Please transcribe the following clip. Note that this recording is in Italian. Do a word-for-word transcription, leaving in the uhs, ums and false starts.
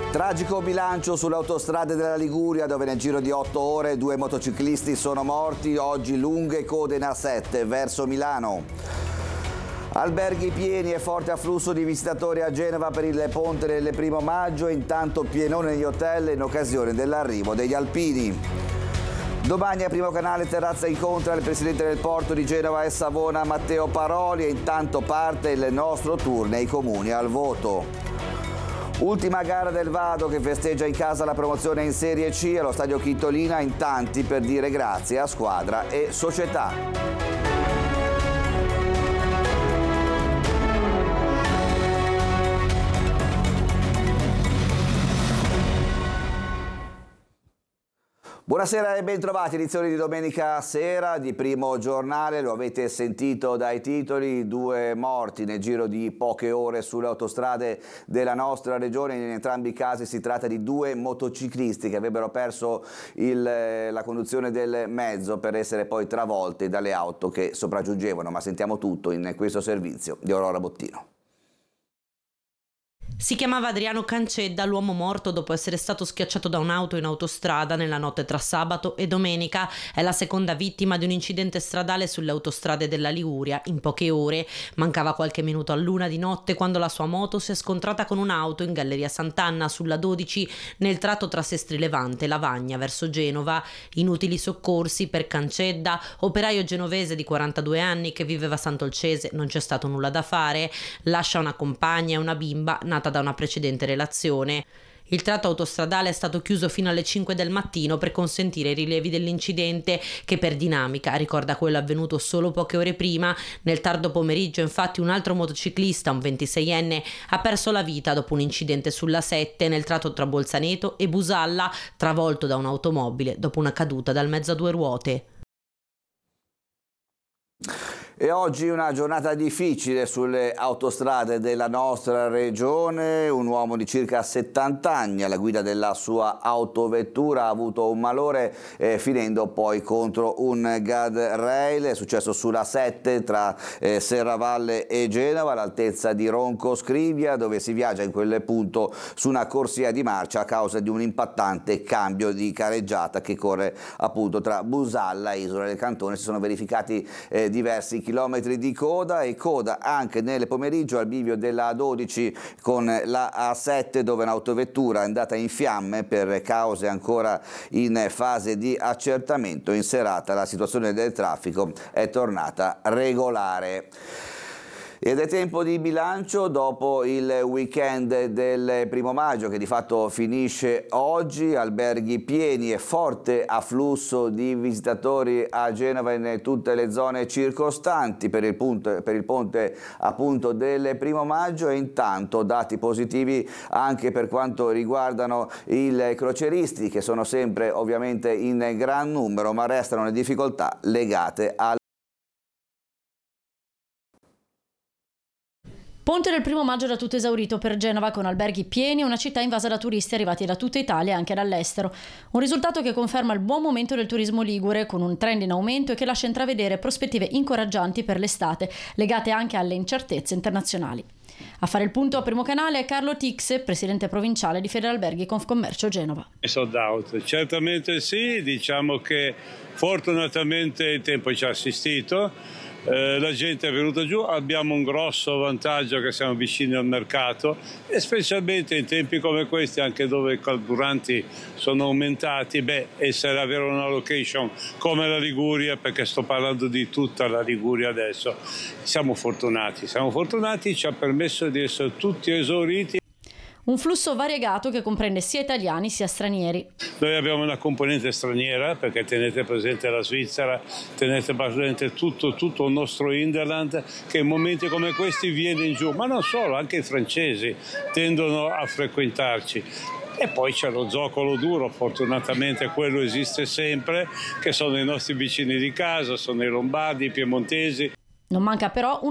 Tragico bilancio sulle autostrade della Liguria, dove nel giro di otto ore due motociclisti sono morti. Oggi lunghe code in A sette verso Milano. Alberghi pieni e forte afflusso di visitatori a Genova per il ponte del primo maggio, intanto pienone negli hotel in occasione dell'arrivo degli alpini. Domani a Primo Canale Terrazza incontra il presidente del porto di Genova e Savona Matteo Paroli e intanto parte il nostro tour nei comuni al voto. Ultima gara del Vado che festeggia in casa la promozione in Serie C allo stadio Chitolina, in tanti per dire grazie a squadra e società. Buonasera e bentrovati, edizione di domenica sera di Primo Giornale. Lo avete sentito dai titoli, due morti nel giro di poche ore sulle autostrade della nostra regione. In entrambi i casi si tratta di due motociclisti che avrebbero perso il, la conduzione del mezzo per essere poi travolti dalle auto che sopraggiungevano. Ma sentiamo tutto in questo servizio di Aurora Bottino. Si chiamava Adriano Cancedda, l'uomo morto dopo essere stato schiacciato da un'auto in autostrada nella notte tra sabato e domenica. È la seconda vittima di un incidente stradale sulle autostrade della Liguria in poche ore. Mancava qualche minuto all'una di notte quando la sua moto si è scontrata con un'auto in Galleria Sant'Anna sulla dodici nel tratto tra Sestri Levante e Lavagna verso Genova. Inutili soccorsi per Cancedda, operaio genovese di quarantadue anni che viveva a Sant'Olcese. Non c'è stato nulla da fare. Lascia una compagna e una bimba nata da una precedente relazione. Il tratto autostradale è stato chiuso fino alle cinque del mattino per consentire i rilievi dell'incidente, che per dinamica ricorda quello avvenuto solo poche ore prima. Nel tardo pomeriggio, infatti, un altro motociclista, un ventiseienne, ha perso la vita dopo un incidente sulla sette nel tratto tra Bolzaneto e Busalla, travolto da un'automobile dopo una caduta dal mezzo a due ruote. E oggi una giornata difficile sulle autostrade della nostra regione. Un uomo di circa settanta anni alla guida della sua autovettura ha avuto un malore eh, finendo poi contro un guardrail. È successo sulla sette tra eh, Serravalle e Genova all'altezza di Ronco Scrivia, dove si viaggia in quel punto su una corsia di marcia a causa di un impattante cambio di careggiata che corre appunto tra Busalla e Isola del Cantone. Si sono verificati eh, diversi chilometri di coda e coda anche nel pomeriggio al bivio della A dodici con la A sette, dove un'autovettura è andata in fiamme per cause ancora in fase di accertamento. In serata la situazione del traffico è tornata regolare. Ed è tempo di bilancio dopo il weekend del primo maggio che di fatto finisce oggi. Alberghi pieni e forte afflusso di visitatori a Genova e in tutte le zone circostanti per il, punto, per il ponte appunto del primo maggio, e intanto dati positivi anche per quanto riguardano i croceristi, che sono sempre ovviamente in gran numero, ma restano le difficoltà legate al Ponte del primo maggio da tutto esaurito per Genova, con alberghi pieni e una città invasa da turisti arrivati da tutta Italia e anche dall'estero. Un risultato che conferma il buon momento del turismo ligure, con un trend in aumento e che lascia intravedere prospettive incoraggianti per l'estate, legate anche alle incertezze internazionali. A fare il punto a Primo Canale è Carlo Tixe, presidente provinciale di Federalberghi Confcommercio Genova. Sold out, certamente sì, diciamo che fortunatamente il tempo ci ha assistito. Eh, la gente è venuta giù, abbiamo un grosso vantaggio che siamo vicini al mercato e specialmente in tempi come questi, anche dove i carburanti sono aumentati, beh, essere avere una location come la Liguria, perché sto parlando di tutta la Liguria adesso, siamo fortunati, siamo fortunati, ci ha permesso di essere tutti esauriti. Un flusso variegato che comprende sia italiani sia stranieri. Noi abbiamo una componente straniera, perché tenete presente la Svizzera, tenete presente tutto, tutto il nostro Hinterland, che in momenti come questi viene in giù, ma non solo, anche i francesi tendono a frequentarci. E poi c'è lo zoccolo duro, fortunatamente quello esiste sempre, che sono i nostri vicini di casa, sono i lombardi, i piemontesi. Non manca però un